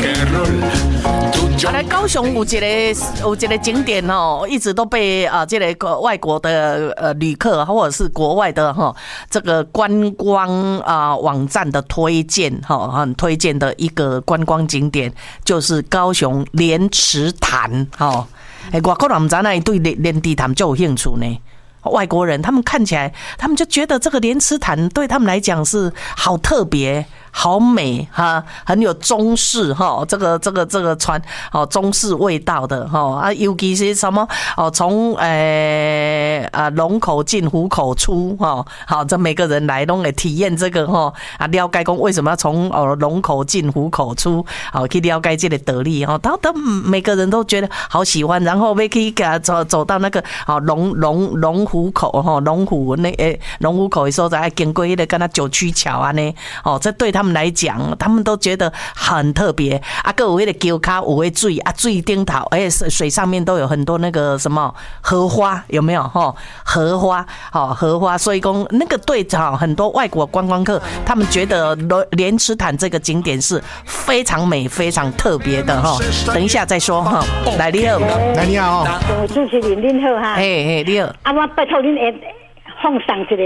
来高雄有一个景点哦，一直都被这个外国的旅客或者是国外的这个观光网站的推荐很推荐的一个观光景点，就是高雄莲池潭外国人不知道那里对莲池潭就有兴趣呢。外国人他们看起来，他们就觉得这个莲池潭对他们来讲是好特别、好美哈，很有中式这个传中式味道的尤其是什么从龙口进虎口出好，这每个人来都会体验这个了解讲为什么要从龙口进虎口出去了解这个道理都每个人都觉得好喜欢，然后要去给他走到那个龙虎口龙虎口的时候，再经过那个跟他九曲桥这对他们来讲，他们都觉得很特别还有那个桥脚有那水水顶头水上面都有很多那个什么荷花，有没有荷花，所以说那个对很多外国观光客，他们觉得莲池潭这个景点是非常美、非常特别的等一下再说来，你好， 来你好主持人您好哈， 你好， 我拜托您放送一个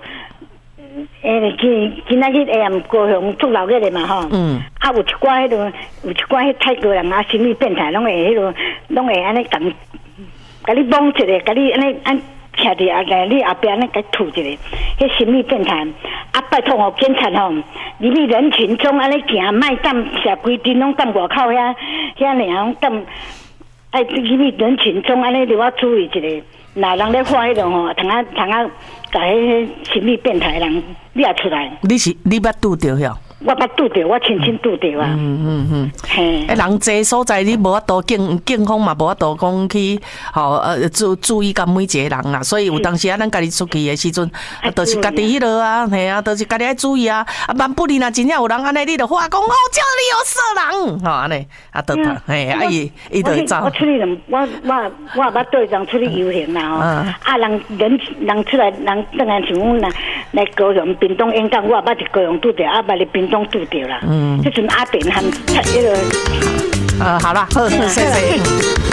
今仔日下暗高雄祝老日的嘛有一寡迄泰国人心理变态，拢会安尼甲你摸一个，甲你安尼徛伫你后边安尼甲吐一个，迄心理变态。拜托警察入去人群中安尼行，莫当写规定拢当外口遐尔当入去人群中安尼，你我注意一下。那人咧画迄种通啊，甲迄心理变态人抓出来。 你捌拄着遐？ 我捌拄着，我亲拄着啊。嘿。 人济所在你无法度警方嘛无法度讲去注意到每一个人啦，所以有当时咱家己出去的时阵，就是家己迄落嘿就是家己爱注意万不然真正有人安尼，你就话讲这里有色人安尼就嘿伊就走。 我出去我捌对人出去游行啦人出来人当然像阮来高雄屏东演讲，我捌伫高雄拄着捌伫屏东拄着啦。迄阵阿扁他们迄个好啦，谢谢。